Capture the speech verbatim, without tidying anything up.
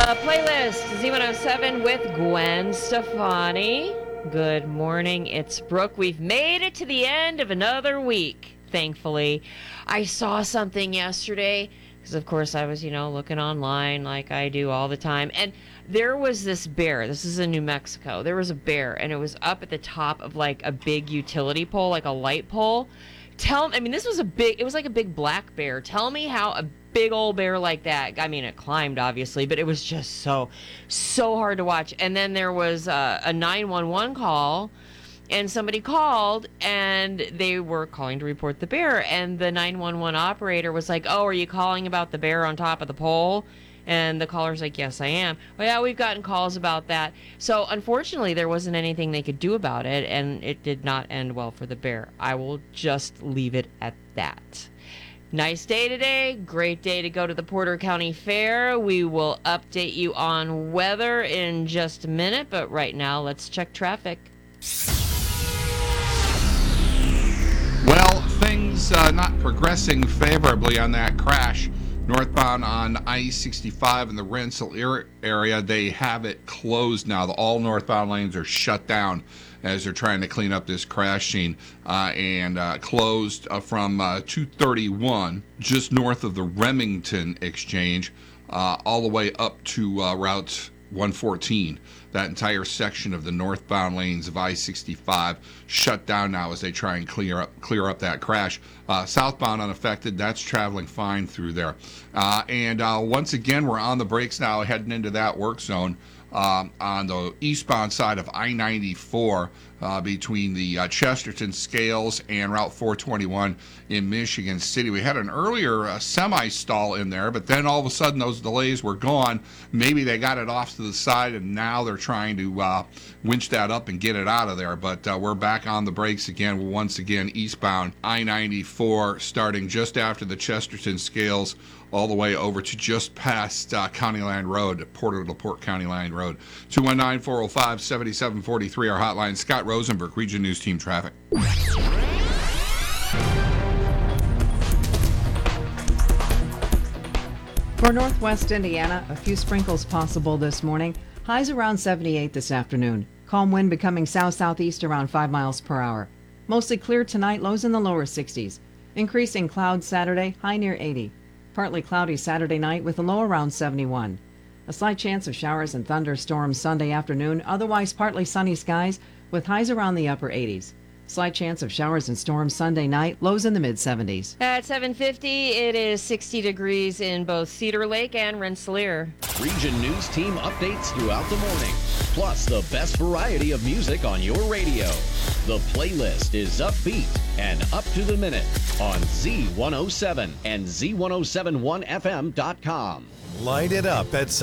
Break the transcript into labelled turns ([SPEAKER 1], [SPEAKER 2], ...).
[SPEAKER 1] Playlist Z one oh seven with Gwen Stefani. Good morning, it's Brooke. We've made it to the end of another week, thankfully. I saw something yesterday, because of course I was, you know, looking online like I do all the time, and there was this bear. This is in New Mexico. There was a bear, and it was up at the top of like a big utility pole, like a light pole. Tell I mean, this was a big, it was like a big black bear. Tell me how a big old bear like that, I mean, it climbed obviously, but it was just so, so hard to watch. And then there was a, a nine one one call, and somebody called, and they were calling to report the bear. And the nine one one operator was like, oh, are you calling about the bear on top of the pole? And the caller's like, yes, I am. Well, yeah, we've gotten calls about that. So unfortunately, there wasn't anything they could do about it, and it did not end well for the bear. I will just leave it at that. Nice day today. Great day to go to the Porter County Fair. We will update you on weather in just a minute, but right now, let's check traffic.
[SPEAKER 2] Well, things uh, not progressing favorably on that crash. Northbound on I sixty-five in the Rensselaer area, they have it closed now. The all northbound lanes are shut down as they're trying to clean up this crash scene, uh, and uh, closed uh, from uh, two thirty-one just north of the Remington Exchange uh, all the way up to uh, Route one fourteen. That entire section of the northbound lanes of I sixty-five shut down now as they try and clear up clear up that crash. Uh, southbound unaffected, that's traveling fine through there. Uh, and uh, once again, we're on the brakes now heading into that work zone um, on the eastbound side of I ninety-four uh, between the uh, Chesterton Scales and Route four twenty-one in Michigan City. We had an earlier uh, semi-stall in there, but then all of a sudden those delays were gone. Maybe they got it off to the side, and now they're trying to uh, winch that up and get it out of there. But uh, we're back on the brakes again, once again, eastbound I ninety-four, starting just after the Chesterton Scales, all the way over to just past uh, County Line Road, Porter to Port County Line Road. two one nine, four oh five, seven seven four three, our hotline. Scott Rosenberg, Region News Team Traffic.
[SPEAKER 3] For northwest Indiana, a few sprinkles possible this morning. Highs around seventy-eight this afternoon. Calm wind becoming south-southeast around five miles per hour. Mostly clear tonight, lows in the lower sixties. Increasing clouds Saturday, high near eighty. Partly cloudy Saturday night with a low around seventy-one. A slight chance of showers and thunderstorms Sunday afternoon, otherwise partly sunny skies with highs around the upper eighties. Slight chance of showers and storms Sunday night, lows in the mid-seventies.
[SPEAKER 1] At seven fifty, it is sixty degrees in both Cedar Lake and Rensselaer.
[SPEAKER 4] Region News Team updates throughout the morning, plus the best variety of music on your radio. The playlist is upbeat and up to the minute on Z one oh seven and Z ten seventy-one F M dot com.
[SPEAKER 5] Light it up at